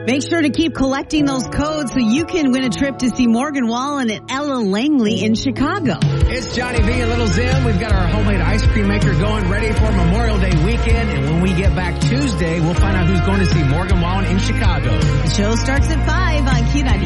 Make sure to keep collecting those codes so you can win a trip to see Morgan Wallen and Ella Langley in Chicago. It's Johnny V and Little Zim. We've got our homemade ice cream maker going, ready for Memorial Day weekend. And when we get back Tuesday, we'll find out who's going to see Morgan Wallen in Chicago. The show starts at 5 on Q90.